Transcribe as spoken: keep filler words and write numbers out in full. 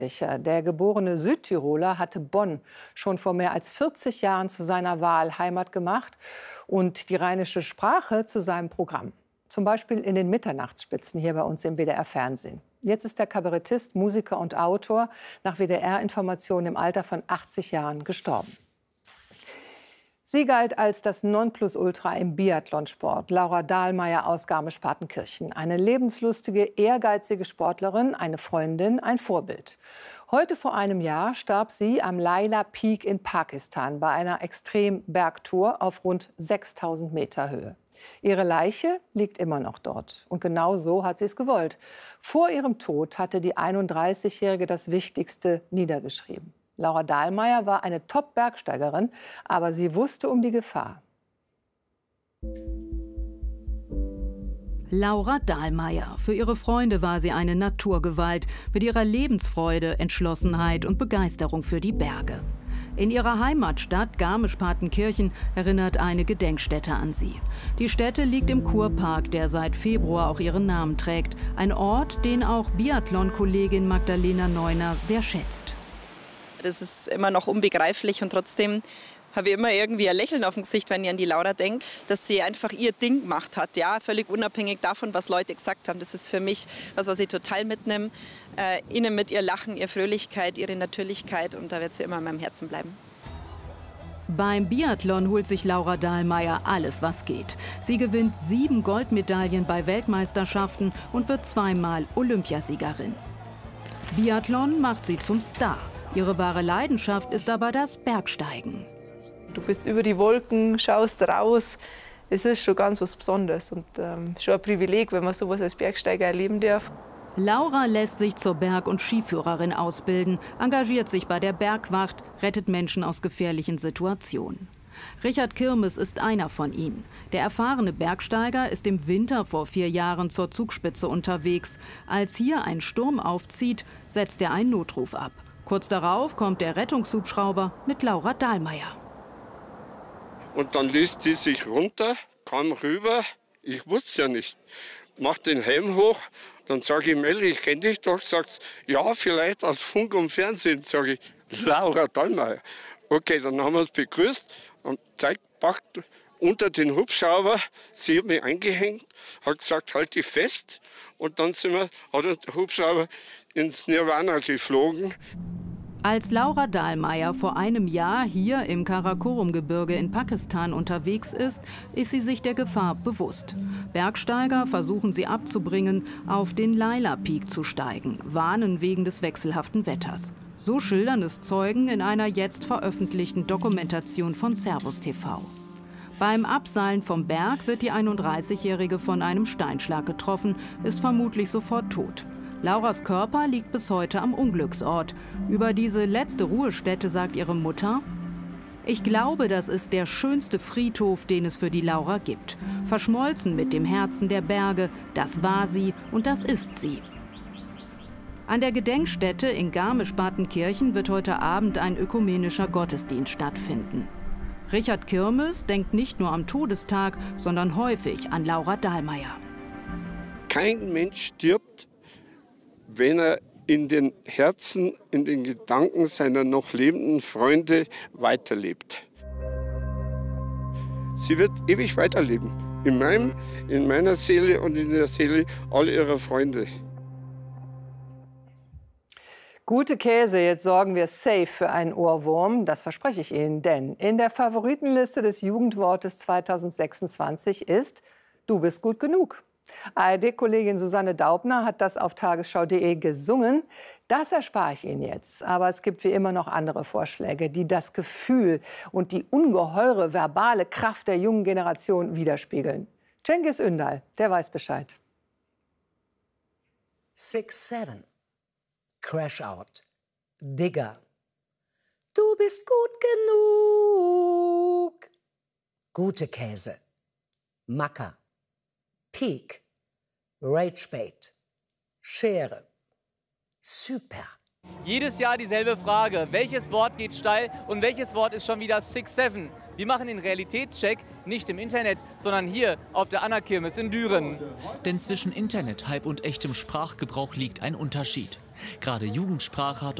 Der geborene Südtiroler hatte Bonn schon vor mehr als vierzig Jahren zu seiner Wahlheimat gemacht und die rheinische Sprache zu seinem Programm. Zum Beispiel in den Mitternachtsspitzen hier bei uns im W D R-Fernsehen. Jetzt ist der Kabarettist, Musiker und Autor nach W D R-Informationen im Alter von achtzig Jahren gestorben. Sie galt als das Nonplusultra im Biathlonsport. Laura Dahlmeier aus Garmisch-Partenkirchen. Eine lebenslustige, ehrgeizige Sportlerin, eine Freundin, ein Vorbild. Heute vor einem Jahr starb sie am Laila Peak in Pakistan bei einer Extrembergtour auf rund sechstausend Meter Höhe. Ihre Leiche liegt immer noch dort. Und genau so hat sie es gewollt. Vor ihrem Tod hatte die einunddreißigjährige das Wichtigste niedergeschrieben. Laura Dahlmeier war eine Top-Bergsteigerin, aber sie wusste um die Gefahr. Laura Dahlmeier. Für ihre Freunde war sie eine Naturgewalt mit ihrer Lebensfreude, Entschlossenheit und Begeisterung für die Berge. In ihrer Heimatstadt Garmisch-Partenkirchen erinnert eine Gedenkstätte an sie. Die Stätte liegt im Kurpark, der seit Februar auch ihren Namen trägt. Ein Ort, den auch Biathlon-Kollegin Magdalena Neuner sehr schätzt. Das ist immer noch unbegreiflich und trotzdem habe ich immer irgendwie ein Lächeln auf dem Gesicht, wenn ich an die Laura denke, dass sie einfach ihr Ding gemacht hat, ja, völlig unabhängig davon, was Leute gesagt haben. Das ist für mich was, was ich total mitnehme. Äh, ihnen mit ihr Lachen, ihre Fröhlichkeit, ihre Natürlichkeit und da wird sie immer in meinem Herzen bleiben. Beim Biathlon holt sich Laura Dahlmeier alles, was geht. Sie gewinnt sieben Goldmedaillen bei Weltmeisterschaften und wird zweimal Olympiasiegerin. Biathlon macht sie zum Star. Ihre wahre Leidenschaft ist aber das Bergsteigen. Du bist über die Wolken, schaust raus. Es ist schon ganz was Besonderes und ähm, schon ein Privileg, wenn man sowas als Bergsteiger erleben darf. Laura lässt sich zur Berg- und Skiführerin ausbilden, engagiert sich bei der Bergwacht, rettet Menschen aus gefährlichen Situationen. Richard Kirmes ist einer von ihnen. Der erfahrene Bergsteiger ist im Winter vor vier Jahren zur Zugspitze unterwegs. Als hier ein Sturm aufzieht, setzt er einen Notruf ab. Kurz darauf kommt der Rettungshubschrauber mit Laura Dahlmeier. Und dann ließ sie sich runter, kam rüber, ich wusste es ja nicht, mach den Helm hoch, dann sage ich, Melli, ich kenne dich doch, sagt ja, vielleicht aus Funk und Fernsehen, sage ich, Laura Dahlmeier. Okay, dann haben wir uns begrüßt und zeigt, packt unter den Hubschrauber, sie hat mich eingehängt, hat gesagt, halt dich fest und dann sind wir, hat der Hubschrauber ins Nirvana geflogen. Als Laura Dahlmeier vor einem Jahr hier im Karakorum-Gebirge in Pakistan unterwegs ist, ist sie sich der Gefahr bewusst. Bergsteiger versuchen sie abzubringen, auf den Laila Peak zu steigen, warnen wegen des wechselhaften Wetters. So schildern es Zeugen in einer jetzt veröffentlichten Dokumentation von Servus T V. Beim Abseilen vom Berg wird die einunddreißigjährige von einem Steinschlag getroffen, ist vermutlich sofort tot. Lauras Körper liegt bis heute am Unglücksort. Über diese letzte Ruhestätte sagt ihre Mutter: Ich glaube, das ist der schönste Friedhof, den es für die Laura gibt. Verschmolzen mit dem Herzen der Berge, das war sie und das ist sie. An der Gedenkstätte in Garmisch-Partenkirchen wird heute Abend ein ökumenischer Gottesdienst stattfinden. Richard Kirmes denkt nicht nur am Todestag, sondern häufig an Laura Dahlmeier. Kein Mensch stirbt, wenn er in den Herzen, in den Gedanken seiner noch lebenden Freunde weiterlebt. Sie wird ewig weiterleben. In, meinem, in meiner Seele und in der Seele all ihrer Freunde. Gute Käse, jetzt sorgen wir safe für einen Ohrwurm. Das verspreche ich Ihnen, denn in der Favoritenliste des Jugendwortes zweitausendsechsundzwanzig ist "Du bist gut genug". A R D-Kollegin Susanne Daubner hat das auf tagesschau punkt de gesungen. Das erspare ich Ihnen jetzt. Aber es gibt wie immer noch andere Vorschläge, die das Gefühl und die ungeheure verbale Kraft der jungen Generation widerspiegeln. Cengiz Ündal, der weiß Bescheid. Six, seven. Crash Out. Digger. Du bist gut genug. Gute Käse. Macker. Peak. Ragebait. Schere. Super. Jedes Jahr dieselbe Frage. Welches Wort geht steil und welches Wort ist schon wieder six seven? Wir machen den Realitätscheck nicht im Internet, sondern hier auf der Anna-Kirmes in Düren. Denn zwischen Internet-Hype und echtem Sprachgebrauch liegt ein Unterschied. Gerade Jugendsprache hat